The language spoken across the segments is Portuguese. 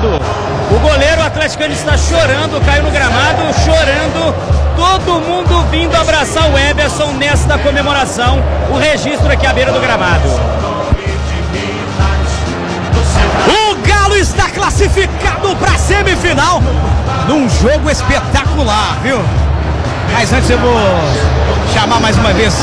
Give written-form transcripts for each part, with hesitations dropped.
chorando. O goleiro atleticano está chorando, caiu no gramado, chorando. Todo mundo vindo abraçar o Everson nesta comemoração. O registro aqui à beira do gramado. O Galo está classificado para a semifinal num jogo espetacular, viu? Mas antes eu vou chamar mais uma vez.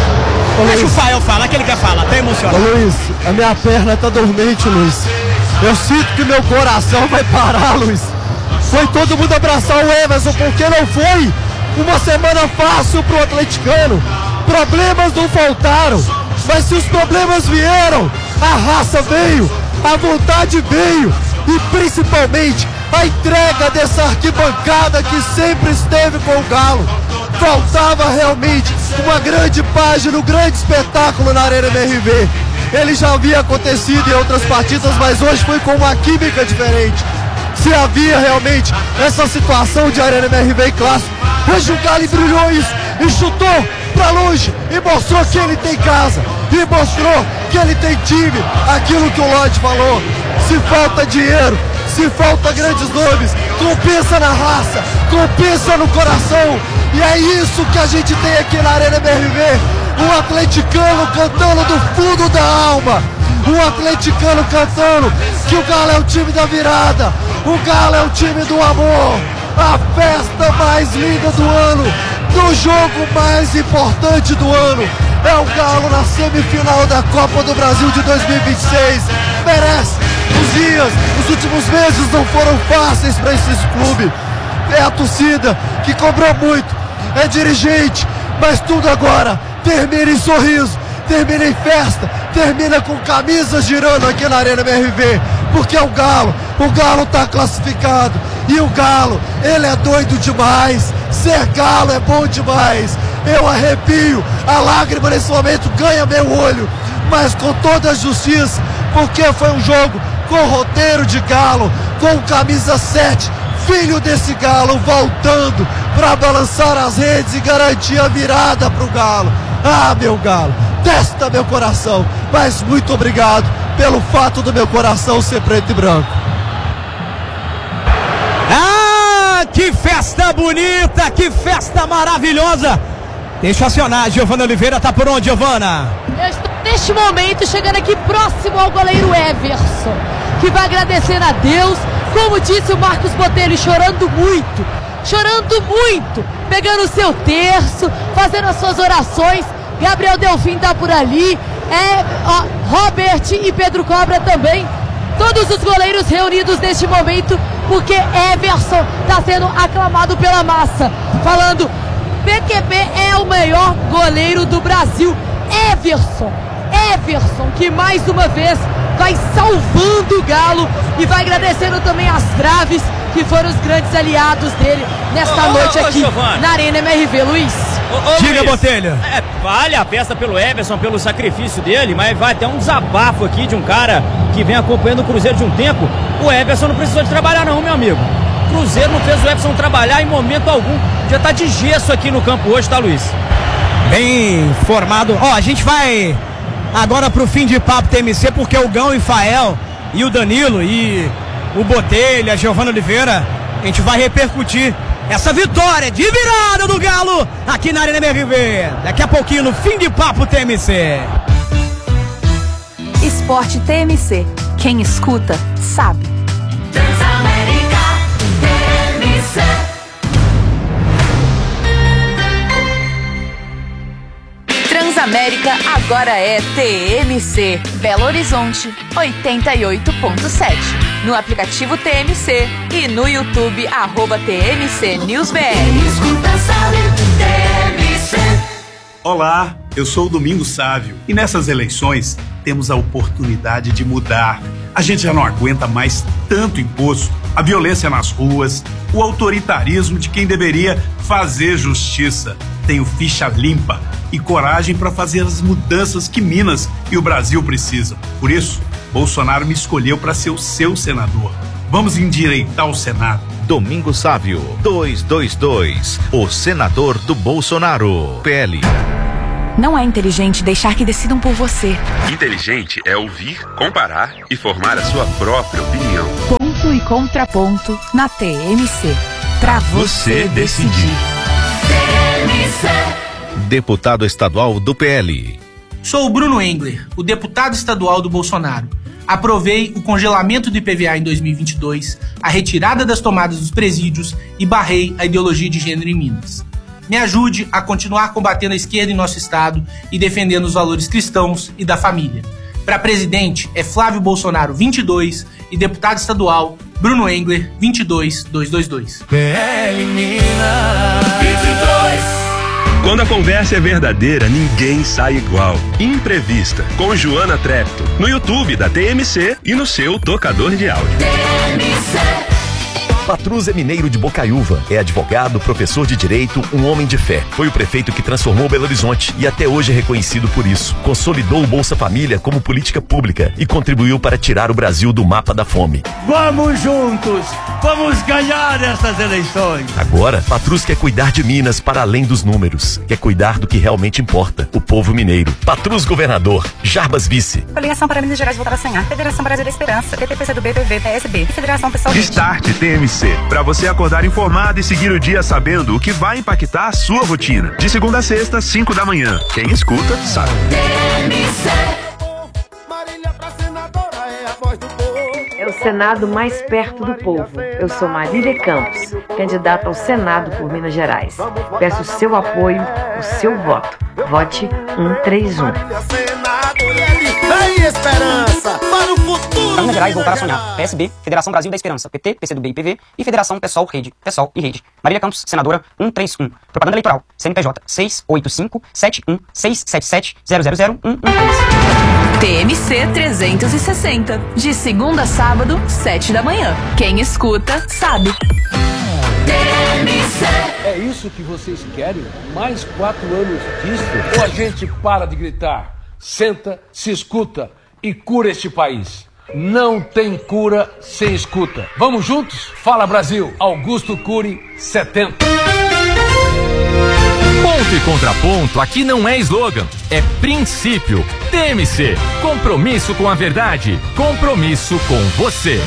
Deixa o Fael falar, que ele quer falar, tá emocionado. Ô Luiz, a minha perna tá dormente, Luiz. Eu sinto que meu coração vai parar, Luiz. Foi todo mundo abraçar o Everson, porque não foi uma semana fácil pro atleticano. Problemas não faltaram, mas se os problemas vieram, a raça veio, a vontade veio e principalmente a entrega dessa arquibancada que sempre esteve com o Galo. Faltava realmente uma grande página, um grande espetáculo na Arena MRV. Ele já havia acontecido em outras partidas, mas hoje foi com uma química diferente. Se havia realmente essa situação de Arena MRV e clássico, hoje o Galo brilhou isso e chutou pra longe e mostrou que ele tem casa e mostrou que ele tem time. Aquilo que o Lodge falou: se falta dinheiro, se falta grandes nomes, compensa na raça, compensa no coração. E é isso que a gente tem aqui na Arena MRV. Um atleticano cantando do fundo da alma. Um atleticano cantando que o Galo é o time da virada. O Galo é o time do amor. A festa mais linda do ano, do jogo mais importante do ano. É o Galo na semifinal da Copa do Brasil de 2026. Merece. Os dias, os últimos meses não foram fáceis para esse clube. É a torcida que cobrou muito, é dirigente, mas tudo agora termina em sorriso, termina em festa, termina com camisas girando aqui na Arena MRV, porque é o Galo tá classificado, e o Galo, ele é doido demais, ser Galo é bom demais, eu arrepio, a lágrima nesse momento ganha meu olho, mas com toda a justiça, porque foi um jogo com roteiro de Galo, com camisa 7, filho desse Galo voltando para balançar as redes e garantir a virada pro Galo. Ah, meu Galo, testa meu coração, mas muito obrigado pelo fato do meu coração ser preto e branco. Ah, que festa bonita, que festa maravilhosa. Deixa eu acionar, a Giovana Oliveira tá por onde, Giovana? Eu estou neste momento chegando aqui próximo ao goleiro Everson, que vai agradecer a Deus, como disse o Marcos Botelho, chorando muito, pegando o seu terço, fazendo as suas orações. Gabriel Delfim tá por ali, Robert e Pedro Cobra também, todos os goleiros reunidos neste momento, porque Everson está sendo aclamado pela massa, falando: PQP é o melhor goleiro do Brasil. Everson, que mais uma vez vai salvando o Galo e vai agradecendo também as traves, que foram os grandes aliados dele nesta noite aqui na Arena MRV, Luiz. Diga, Botelho. Vale a festa pelo Everson, pelo sacrifício dele, mas vai até um desabafo aqui de um cara que vem acompanhando o Cruzeiro de um tempo. O Everson não precisou de trabalhar não, meu amigo. O Cruzeiro não fez o Everson trabalhar em momento algum. Já tá de gesso aqui no campo hoje, tá, Luiz? Bem formado. A gente vai agora pro fim de papo TMC, porque o Gão e Fael e o Danilo e o Botelho, a Giovana Oliveira, a gente vai repercutir essa vitória de virada do Galo aqui na Arena MRV. Daqui a pouquinho no fim de papo TMC. Esporte TMC. Quem escuta, sabe. Transamérica TMC. Transamérica agora é TMC. Belo Horizonte 88.7. No aplicativo TMC e no YouTube @TMC News BR. Escuta, sabe, TMC. Olá, eu sou o Domingos Sávio e nessas eleições temos a oportunidade de mudar. A gente já não aguenta mais tanto imposto, a violência nas ruas, o autoritarismo de quem deveria fazer justiça. Tenho ficha limpa e coragem para fazer as mudanças que Minas e o Brasil precisam. Por isso, Bolsonaro me escolheu para ser o seu senador. Vamos endireitar o Senado. Domingos Sávio, 222, o senador do Bolsonaro. PL. Não é inteligente deixar que decidam por você. Inteligente é ouvir, comparar e formar a sua própria opinião. Ponto e Contraponto na TMC. Pra você decidir. Deputado estadual do PL. Sou o Bruno Engler, o deputado estadual do Bolsonaro. Aprovei o congelamento do IPVA em 2022, a retirada das tomadas dos presídios e barrei a ideologia de gênero em Minas. Me ajude a continuar combatendo a esquerda em nosso estado e defendendo os valores cristãos e da família. Para presidente é Flávio Bolsonaro 22 e deputado estadual Bruno Engler 22222. PL Minas 22. Quando a conversa é verdadeira, ninguém sai igual. Imprevista, com Joana Trepto, no YouTube da TMC e no seu tocador de áudio. TMC. Patrus é mineiro de Bocaiúva, é advogado, professor de direito, um homem de fé. Foi o prefeito que transformou Belo Horizonte e até hoje é reconhecido por isso. Consolidou o Bolsa Família como política pública e contribuiu para tirar o Brasil do mapa da fome. Vamos juntos, vamos ganhar essas eleições. Agora, Patrus quer cuidar de Minas para além dos números. Quer cuidar do que realmente importa, o povo mineiro. Patrus governador, Jarbas vice. Coligação para Minas Gerais voltar a sonhar. Federação Brasil da Esperança, PTPCdoB, PV, PSB e Federação Pessoal. Start TMC. Para você acordar informado e seguir o dia sabendo o que vai impactar a sua rotina. De segunda a sexta, 5 da manhã. Quem escuta, sabe. É o Senado mais perto do povo. Eu sou Marília Campos, candidata ao Senado por Minas Gerais. Peço o seu apoio, o seu voto. Vote 131. Vem esperança para o futuro. Minas Gerais voltar a sonhar. PSB, Federação Brasil da Esperança, PT, PCdoB e PV e Federação PSOL Rede, PSOL e Rede. Marília Campos, senadora 131. Propaganda eleitoral. CNPJ 685-71-677-000-113. TMC 360. De segunda a sábado, 7 da manhã. Quem escuta, sabe. TMC. É isso que vocês querem? Mais 4 anos disso? Ou a gente para de gritar, senta, se escuta e cura este país? Não tem cura sem escuta. Vamos juntos? Fala Brasil, Augusto Cury 70. Ponto e contraponto aqui não é slogan, é princípio. TMC, compromisso com a verdade, compromisso com você.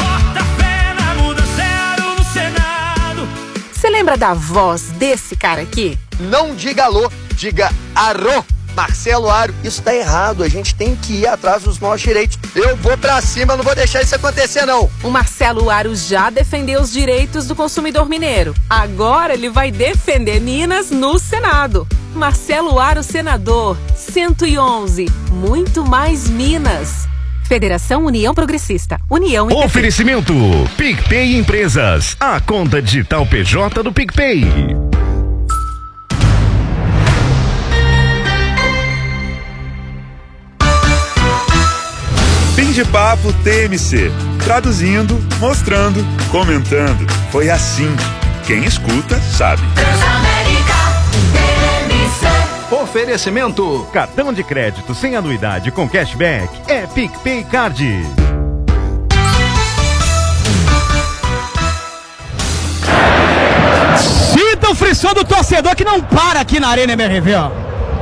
Você lembra da voz desse cara aqui? Não diga alô, diga arô. Marcelo Aro, isso tá errado, a gente tem que ir atrás dos nossos direitos. Eu vou pra cima, não vou deixar isso acontecer não. O Marcelo Aro já defendeu os direitos do consumidor mineiro. Agora ele vai defender Minas no Senado. Marcelo Aro, senador, 111, muito mais Minas. Federação União Progressista. União e Oferecimento PicPay Empresas, a conta digital PJ do PicPay. Fim de papo TMC. Traduzindo, mostrando, comentando. Foi assim. Quem escuta, sabe. Oferecimento: cartão de crédito sem anuidade com cashback é PicPay Card. Sinta o frisson do torcedor que não para aqui na Arena MRV, ó.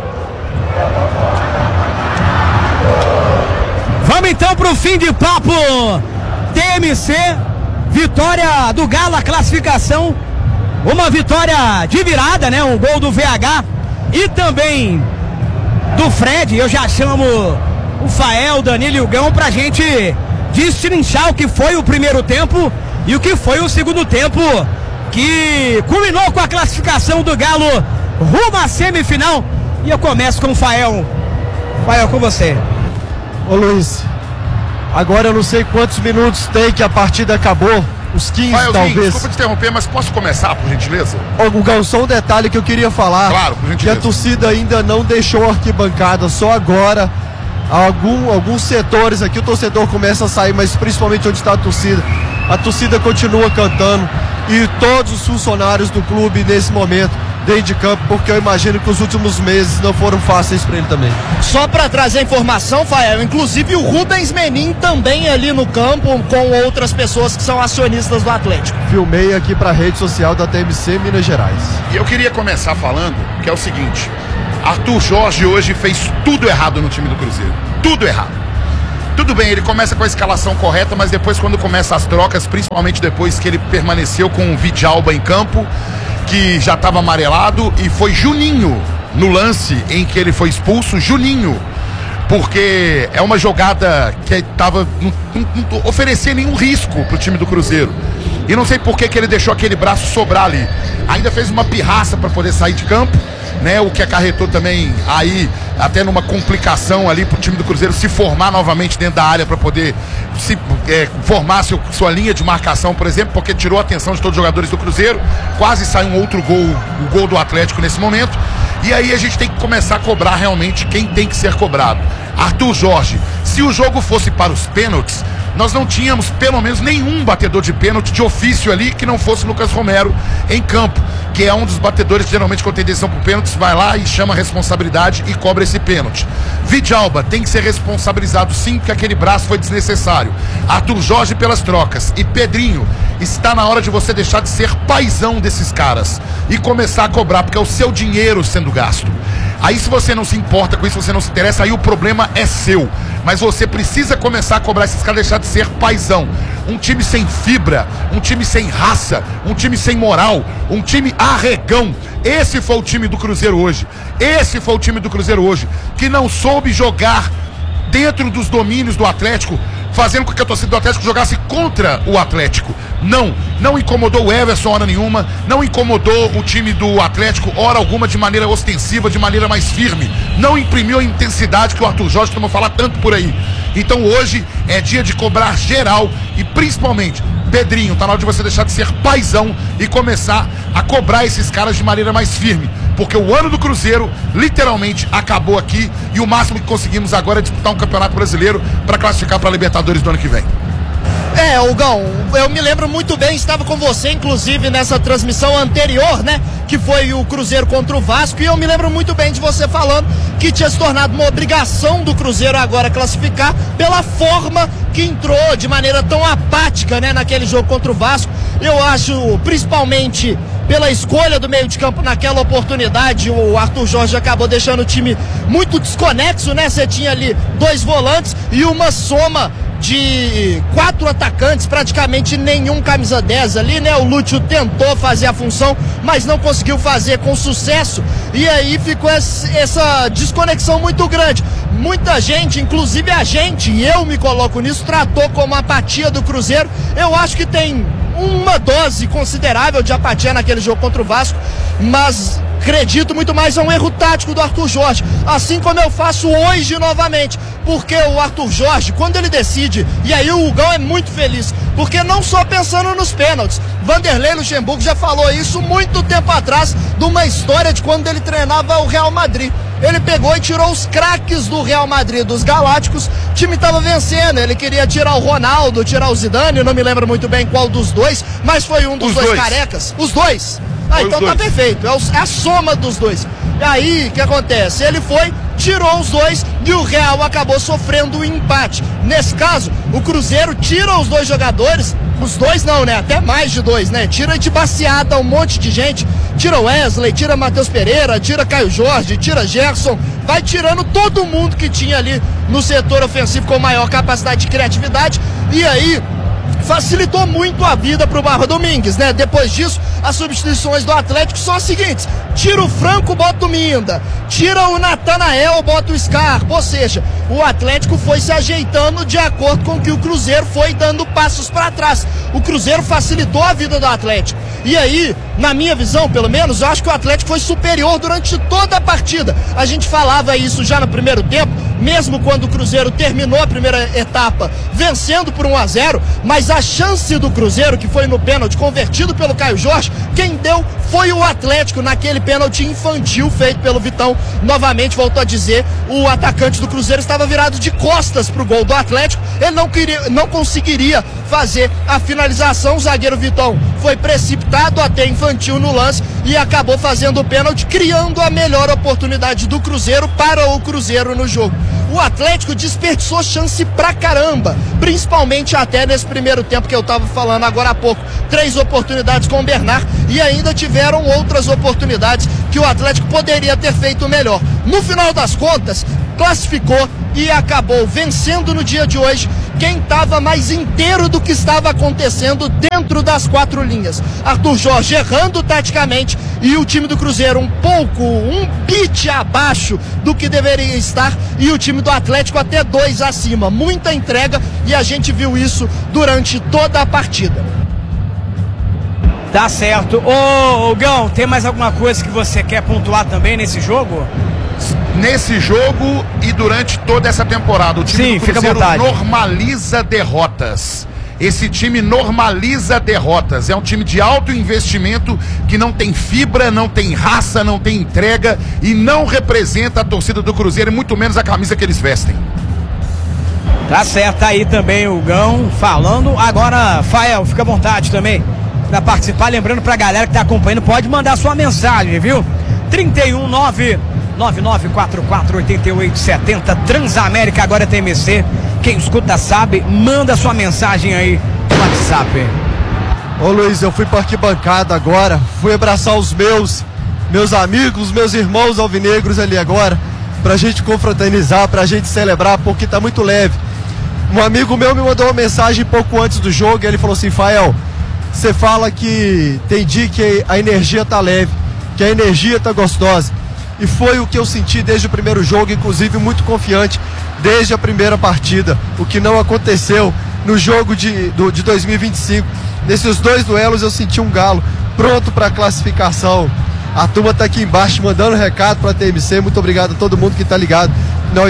Vamos então pro fim de papo TMC. Vitória do Galo, a classificação. Uma vitória de virada, né? Um gol do VH e também do Fred. Eu já chamo o Fael, o Danilo e o Gão pra gente destrinchar o que foi o primeiro tempo e o que foi o segundo tempo, que culminou com a classificação do Galo rumo à semifinal. E eu começo com o Fael. Fael, com você. Ô Luiz, agora eu não sei quantos minutos tem que a partida acabou, uns 15 talvez. Desculpa te interromper, mas posso começar, por gentileza? O Gão, só um detalhe que eu queria falar. Claro, por gentileza. Que a torcida ainda não deixou a arquibancada, só agora. Alguns setores aqui o torcedor começa a sair, mas principalmente onde está a torcida continua cantando. E todos os funcionários do clube nesse momento dentro de campo, porque eu imagino que os últimos meses não foram fáceis para ele também. Só para trazer informação, Fael, inclusive o Rubens Menin também ali no campo com outras pessoas que são acionistas do Atlético. Filmei aqui para a rede social da TMC Minas Gerais. E eu queria começar falando que é o seguinte: Arthur Jorge hoje fez tudo errado no time do Cruzeiro. Tudo errado. Tudo bem, ele começa com a escalação correta, mas depois quando começa as trocas, principalmente depois que ele permaneceu com o Vidalba em campo, que já estava amarelado, e foi Juninho no lance em que ele foi expulso, Juninho, porque é uma jogada que estava não oferecia nenhum risco pro time do Cruzeiro. E não sei por que ele deixou aquele braço sobrar ali. Ainda fez uma pirraça para poder sair de campo, né? O que acarretou também aí até numa complicação ali pro time do Cruzeiro se formar novamente dentro da área para poder formar sua linha de marcação, por exemplo, porque tirou a atenção de todos os jogadores do Cruzeiro. Quase sai um outro gol, o gol do Atlético nesse momento. E aí a gente tem que começar a cobrar realmente quem tem que ser cobrado. Arthur Jorge, se o jogo fosse para os pênaltis, nós não tínhamos pelo menos nenhum batedor de pênalti de ofício ali que não fosse Lucas Romero em campo, que é um dos batedores que geralmente quando tem decisão por pênaltis vai lá e chama a responsabilidade e cobra esse pênalti. Vidalba tem que ser responsabilizado sim, porque aquele braço foi desnecessário. Arthur Jorge pelas trocas e Pedrinho, está na hora de você deixar de ser paizão desses caras e começar a cobrar, porque é o seu dinheiro sendo gasto. Aí se você não se importa com isso, você não se interessa, aí o problema é seu. Mas você precisa começar a cobrar esses caras, deixar de ser paizão. Um time sem fibra, um time sem raça, um time sem moral, um time arregão. Esse foi o time do Cruzeiro hoje. Esse foi o time do Cruzeiro hoje, que não soube jogar dentro dos domínios do Atlético, fazendo com que a torcida do Atlético jogasse contra o Atlético. Não incomodou o Everson hora nenhuma, não incomodou o time do Atlético hora alguma de maneira ostensiva, de maneira mais firme. Não imprimiu a intensidade que o Arthur Jorge costuma falar tanto por aí. Então hoje é dia de cobrar geral e principalmente Pedrinho, tá na hora de você deixar de ser paizão e começar a cobrar esses caras de maneira mais firme. Porque o ano do Cruzeiro literalmente acabou aqui e o máximo que conseguimos agora é disputar um campeonato brasileiro para classificar para a Libertadores do ano que vem. Hugão, eu me lembro muito bem, estava com você inclusive nessa transmissão anterior, né, que foi o Cruzeiro contra o Vasco, e eu me lembro muito bem de você falando que tinha se tornado uma obrigação do Cruzeiro agora classificar pela forma que entrou de maneira tão apática, né, naquele jogo contra o Vasco. Eu acho, principalmente pela escolha do meio de campo naquela oportunidade, o Arthur Jorge acabou deixando o time muito desconexo, né? Você tinha ali 2 volantes e uma soma de 4 atacantes, praticamente nenhum camisa 10 ali, né? O Lúcio tentou fazer a função, mas não conseguiu fazer com sucesso, e aí ficou essa desconexão muito grande. Muita gente, inclusive a gente, e eu me coloco nisso, tratou como apatia do Cruzeiro. Eu acho que tem uma dose considerável de apatia naquele jogo contra o Vasco, mas acredito muito mais a um erro tático do Arthur Jorge, assim como eu faço hoje novamente, porque o Arthur Jorge, quando ele decide, e aí o Hugão é muito feliz, porque não só pensando nos pênaltis, Vanderlei Luxemburgo já falou isso muito tempo atrás, de uma história de quando ele treinava o Real Madrid. Ele pegou e tirou os craques do Real Madrid, dos Galácticos. O time estava vencendo, ele queria tirar o Ronaldo, tirar o Zidane, eu não me lembro muito bem qual dos dois, mas foi um dos dois carecas. Os dois? Ah, então tá perfeito, é a soma dos dois. E aí, o que acontece? Ele foi, tirou os dois e o Real acabou sofrendo um empate. Nesse caso, o Cruzeiro tira os 2 jogadores, os 2 não, né? Até mais de 2, né? Tira de baseada um monte de gente, tira Wesley, tira Matheus Pereira, tira Caio Jorge, tira Gerson, vai tirando todo mundo que tinha ali no setor ofensivo com maior capacidade de criatividade, e aí facilitou muito a vida pro Barra Domingues, né? Depois disso, as substituições do Atlético são as seguintes: tira o Franco, bota o Minda, tira o Natanael, bota o Scarpa. Ou seja, o Atlético foi se ajeitando de acordo com que o Cruzeiro foi dando passos para trás. O Cruzeiro facilitou a vida do Atlético. E aí, na minha visão, pelo menos, eu acho que o Atlético foi superior durante toda a partida. A gente falava isso já no primeiro tempo, mesmo quando o Cruzeiro terminou a primeira etapa vencendo por 1-0, mas a chance do Cruzeiro, que foi no pênalti convertido pelo Caio Jorge, quem deu foi o Atlético naquele pênalti infantil feito pelo Vitão. Novamente, voltou a dizer, o atacante do Cruzeiro estava virado de costas pro gol do Atlético, ele não conseguiria fazer a finalização. O zagueiro Vitão foi precipitado até infantil no lance e acabou fazendo o pênalti, criando a melhor oportunidade do Cruzeiro para o Cruzeiro no jogo. o Atlético desperdiçou chance pra caramba, principalmente até nesse primeiro tempo que eu tava falando agora há pouco. 3 oportunidades com o Bernard e ainda tiveram outras oportunidades que o Atlético poderia ter feito melhor. No final das contas, classificou e acabou vencendo no dia de hoje quem estava mais inteiro do que estava acontecendo dentro das 4 linhas. Arthur Jorge errando taticamente e o time do Cruzeiro um bit abaixo do que deveria estar, e o time do Atlético até 2 acima. Muita entrega e a gente viu isso durante toda a partida. Tá certo. Ô, Gão, tem mais alguma coisa que você quer pontuar também nesse jogo? Nesse jogo e durante toda essa temporada, o time do Cruzeiro normaliza derrotas. Esse time normaliza derrotas. É um time de alto investimento que não tem fibra, não tem raça, não tem entrega e não representa a torcida do Cruzeiro e muito menos a camisa que eles vestem. Tá certo, aí também o Gão falando. Agora, Fael, fica à vontade também para participar. Lembrando pra galera que tá acompanhando, pode mandar sua mensagem, viu? 319-9944-8870 Transamérica, agora é TMC. Quem escuta sabe, manda sua mensagem aí no WhatsApp. Ô Luiz, eu fui pra arquibancada agora, fui abraçar os meus amigos, meus irmãos alvinegros ali agora, pra gente confraternizar, pra gente celebrar, porque tá muito leve. Um amigo meu me mandou uma mensagem pouco antes do jogo e ele falou assim: Fael, você fala que tem dia que a energia tá leve, que a energia tá gostosa. E foi o que eu senti desde o primeiro jogo, inclusive muito confiante desde a primeira partida, o que não aconteceu no jogo de 2025. Nesses 2 duelos eu senti um Galo pronto para classificação. A turma tá aqui embaixo mandando recado para a TMC, muito obrigado a todo mundo que tá ligado na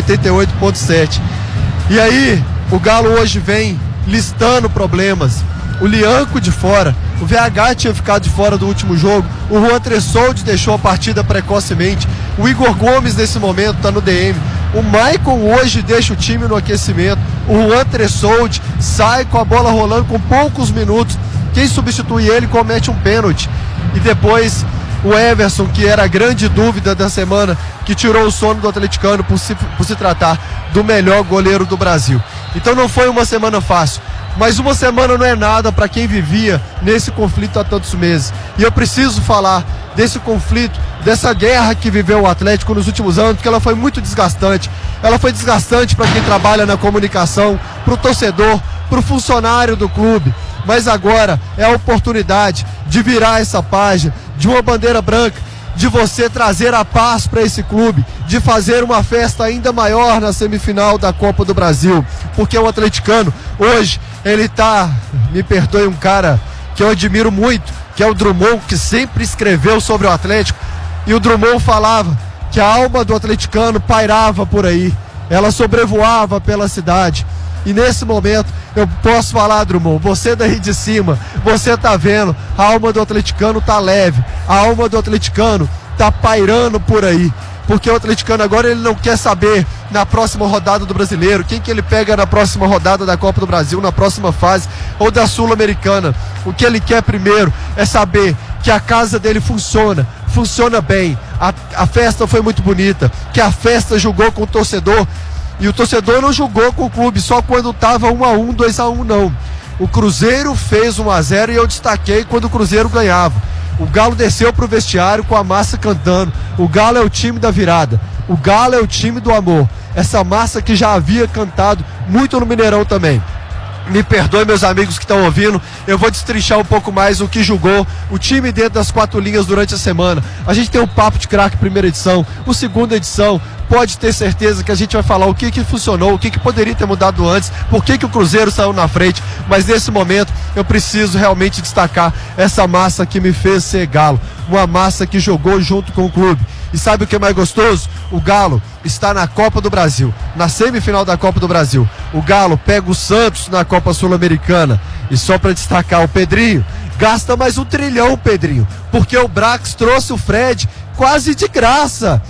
88.7. E aí, o Galo hoje vem listando problemas. O Lianco de fora, o VH tinha ficado de fora do último jogo, o Juan Tressoldi deixou a partida precocemente, o Igor Gomes nesse momento está no DM, o Maicon hoje deixa o time no aquecimento, o Juan Tressoldi sai com a bola rolando com poucos minutos, quem substitui ele comete um pênalti, e depois o Everson, que era a grande dúvida da semana, que tirou o sono do atleticano por se tratar do melhor goleiro do Brasil. Então não foi uma semana fácil. Mas uma semana não é nada para quem vivia nesse conflito há tantos meses. E eu preciso falar desse conflito, dessa guerra que viveu o Atlético nos últimos anos, porque ela foi muito desgastante. Ela foi desgastante para quem trabalha na comunicação, para o torcedor, para o funcionário do clube. Mas agora é a oportunidade de virar essa página, de uma bandeira branca, de você trazer a paz para esse clube, de fazer uma festa ainda maior na semifinal da Copa do Brasil, porque o atleticano hoje, ele tá, me perdoe, um cara que eu admiro muito, que é o Drummond, que sempre escreveu sobre o Atlético, e o Drummond falava que a alma do atleticano pairava por aí, ela sobrevoava pela cidade. E nesse momento eu posso falar, Drummond, você daí de cima, você tá vendo, a alma do atleticano tá leve, a alma do atleticano tá pairando por aí, porque o atleticano agora ele não quer saber na próxima rodada do Brasileiro, quem que ele pega na próxima rodada da Copa do Brasil, na próxima fase, ou da Sul-Americana. O que ele quer primeiro é saber que a casa dele funciona bem, a festa foi muito bonita, que a festa jogou com o torcedor. E o torcedor não jogou com o clube só quando estava 1-1, 2-1, não. O Cruzeiro fez 1-0 e eu destaquei quando o Cruzeiro ganhava. O Galo desceu pro vestiário com a massa cantando. O Galo é o time da virada. O Galo é o time do amor. Essa massa que já havia cantado muito no Mineirão também. Me perdoe, meus amigos que estão ouvindo, eu vou destrinchar um pouco mais o que jogou o time dentro das 4 linhas durante a semana. A gente tem o Papo de Craque primeira edição, o segunda edição, pode ter certeza que a gente vai falar o que funcionou, o que poderia ter mudado antes, por que o Cruzeiro saiu na frente, mas nesse momento eu preciso realmente destacar essa massa que me fez ser Galo, uma massa que jogou junto com o clube. E sabe o que é mais gostoso? O Galo está na Copa do Brasil, na semifinal da Copa do Brasil. O Galo pega o Santos na Copa Sul-Americana. E só para destacar, o Pedrinho gasta mais $1 trilhão, Pedrinho, porque o Brax trouxe o Fred quase de graça.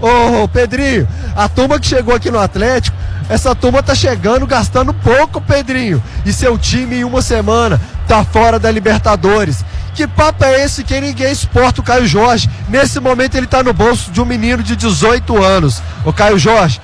Ô Pedrinho, a turma que chegou aqui no Atlético, essa turma tá chegando gastando pouco, Pedrinho, e seu time em uma semana tá fora da Libertadores. Que papo é esse que ninguém exporta o Caio Jorge? Nesse momento ele tá no bolso de um menino de 18 anos. Ô Caio Jorge,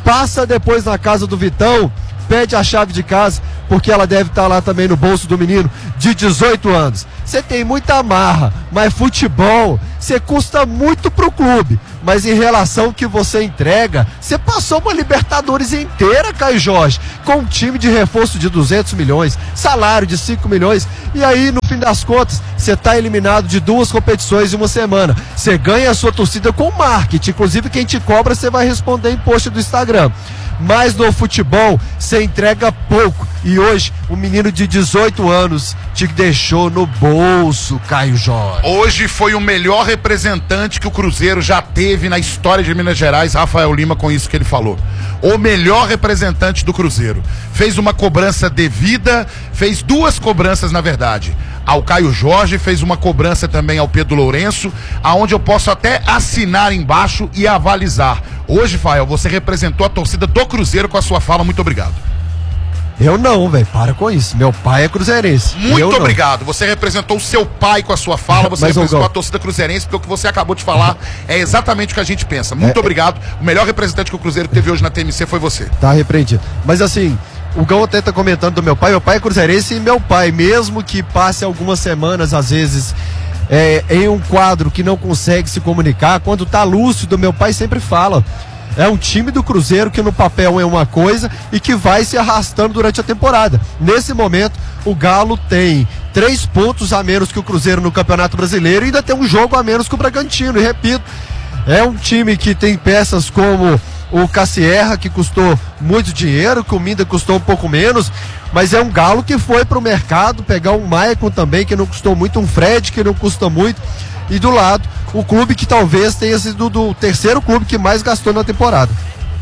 passa depois na casa do Vitão, pede a chave de casa, porque ela deve estar lá também no bolso do menino de 18 anos. Você tem muita marra, mas futebol, você custa muito pro clube. Mas em relação ao que você entrega, você passou uma Libertadores inteira, Caio Jorge, com um time de reforço de 200 milhões, salário de 5 milhões, e aí, no fim das contas, você está eliminado de 2 competições em uma semana. Você ganha a sua torcida com marketing, inclusive quem te cobra, você vai responder em post do Instagram. Mas no futebol, você entrega pouco. E hoje, um menino de 18 anos te deixou no bolso, Caio Jorge. Hoje foi o melhor representante que o Cruzeiro já teve na história de Minas Gerais, Rafael Lima, com isso que ele falou. O melhor representante do Cruzeiro. Fez uma cobrança devida, fez 2 cobranças, na verdade. Ao Caio Jorge, fez uma cobrança também ao Pedro Lourenço, aonde eu posso até assinar embaixo e avalizar. Hoje, Fael, você representou a torcida do Cruzeiro com a sua fala. Muito obrigado. Eu não, velho, para com isso. Meu pai é cruzeirense. Muito obrigado. Você representou o seu pai com a sua fala, você representou a torcida cruzeirense, porque o que você acabou de falar é exatamente o que a gente pensa. Muito obrigado. O melhor representante que o Cruzeiro teve hoje na TMC foi você. Tá repreendido. Mas assim, o Gão até tá comentando do meu pai é cruzeirense e meu pai, mesmo que passe algumas semanas, às vezes, em um quadro que não consegue se comunicar, quando tá lúcido, meu pai sempre fala. É um time do Cruzeiro que no papel é uma coisa e que vai se arrastando durante a temporada. Nesse momento, o Galo tem 3 pontos a menos que o Cruzeiro no Campeonato Brasileiro e ainda tem um jogo a menos que o Bragantino. E repito, é um time que tem peças como o Cassierra, que custou muito dinheiro, que o Minda custou um pouco menos, mas é um Galo que foi pro mercado pegar um Maicon também, que não custou muito, um Fred, que não custa muito, e do lado, o clube que talvez tenha sido do terceiro clube que mais gastou na temporada.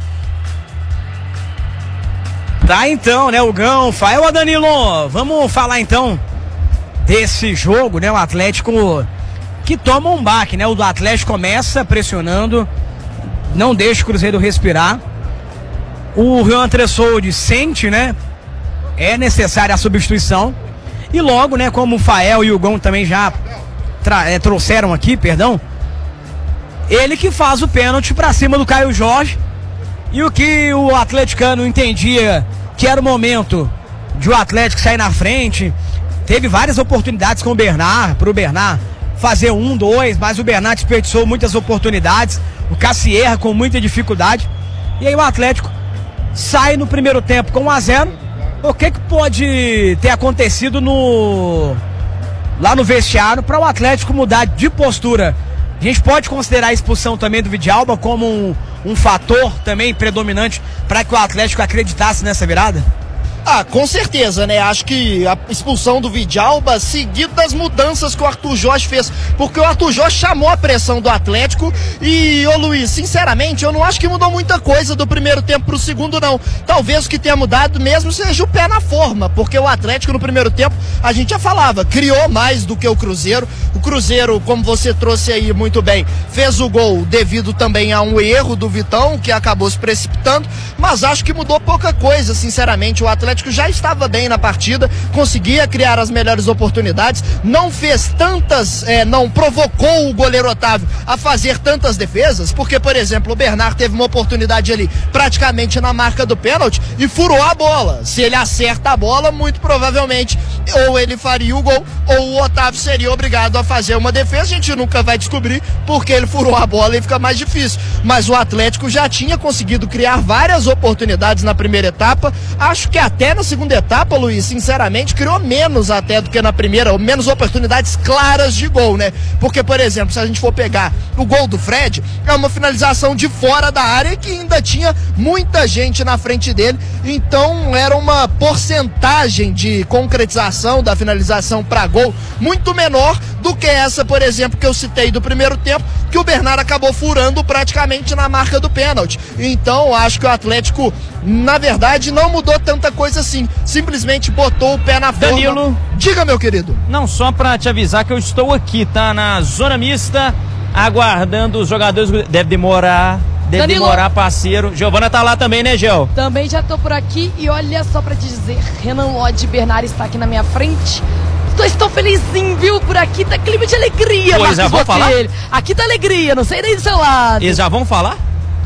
Tá então, né, o Gão, Fael, Danilo, vamos falar então desse jogo, né, o Atlético que toma um baque, né, o do Atlético começa pressionando, não deixa o Cruzeiro respirar, o Juan Tressoldi sente, né, é necessária a substituição, e logo, né, como o Fael e o Gão também já trouxeram aqui, perdão, ele que faz o pênalti pra cima do Caio Jorge, e o que o atleticano entendia que era o momento de o Atlético sair na frente, teve várias oportunidades com o Bernard, pro Bernard fazer 1, 2, mas o Bernard desperdiçou muitas oportunidades, o Cassierra com muita dificuldade, e aí o Atlético sai no primeiro tempo com 1-0, o que pode ter acontecido lá no vestiário para o Atlético mudar de postura? A gente pode considerar a expulsão também do Vidalba como um fator também predominante para que o Atlético acreditasse nessa virada? Ah, com certeza, né? Acho que a expulsão do Vidalba, seguido das mudanças que o Arthur Jorge fez, porque o Arthur Jorge chamou a pressão do Atlético e, ô Luiz, sinceramente, eu não acho que mudou muita coisa do primeiro tempo pro segundo, não. Talvez o que tenha mudado mesmo seja o pé na forma, porque o Atlético no primeiro tempo, a gente já falava, criou mais do que o Cruzeiro. O Cruzeiro, como você trouxe aí muito bem, fez o gol devido também a um erro do Vitão, que acabou se precipitando, mas acho que mudou pouca coisa, sinceramente. O Atlético já estava bem na partida, conseguia criar as melhores oportunidades, não fez tantas, não provocou o goleiro Otávio a fazer tantas defesas, porque, por exemplo, o Bernard teve uma oportunidade ali praticamente na marca do pênalti e furou a bola. Se ele acerta a bola, muito provavelmente ou ele faria o gol ou o Otávio seria obrigado a fazer uma defesa. A gente nunca vai descobrir porque ele furou a bola e fica mais difícil, mas o Atlético já tinha conseguido criar várias oportunidades na primeira etapa. Acho que até na segunda etapa, Luiz, sinceramente, criou menos até do que na primeira, ou menos oportunidades claras de gol, né? Porque, por exemplo, se a gente for pegar o gol do Fred, é uma finalização de fora da área que ainda tinha muita gente na frente dele, então era uma porcentagem de concretização da finalização para gol muito menor do que essa, por exemplo, que eu citei do primeiro tempo, que o Bernard acabou furando praticamente na marca do pênalti. Então, acho que o Atlético, na verdade, não mudou tanta coisa assim, simplesmente botou o pé na forma. Danilo, diga, meu querido. Não, só pra te avisar que eu estou aqui, tá? Na zona mista, aguardando os jogadores. Deve demorar, parceiro. Giovana tá lá também, né, Gel? Também já tô por aqui e olha só pra te dizer, Renan Lodge Bernard está aqui na minha frente. Estou felizinho, viu? Por aqui tá clima de alegria, Marcos Botelho. Aqui tá alegria, não sei nem do seu lado. Eles já vão falar?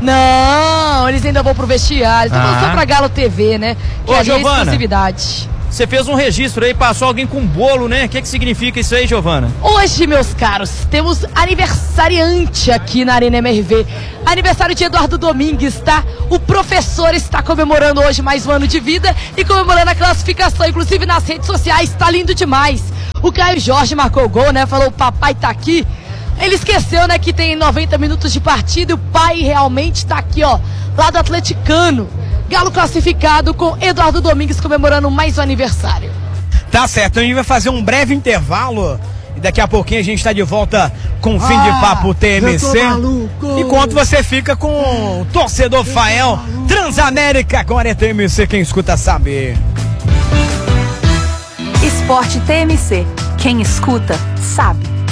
Não, eles ainda vão pro vestiário. Então só pra Galo TV, né? Que é Giovana, exclusividade. Você fez um registro aí, passou alguém com bolo, né? O que significa isso aí, Giovana? Hoje, meus caros, temos aniversariante aqui na Arena MRV. Aniversário de Eduardo Domingues, tá? O professor está comemorando hoje mais um ano de vida e comemorando a classificação, inclusive nas redes sociais, tá lindo demais. O Caio Jorge marcou o gol, né? Falou, o papai tá aqui. Ele esqueceu, né, que tem 90 minutos de partida e o pai realmente tá aqui, ó, lá do atleticano. Galo classificado com Eduardo Domingues comemorando mais um aniversário. Tá certo, a gente vai fazer um breve intervalo e daqui a pouquinho a gente tá de volta com o Fim de Papo TMC. Enquanto você fica com o torcedor Fael, Transamérica, agora é TMC, quem escuta sabe. Esporte TMC, quem escuta sabe.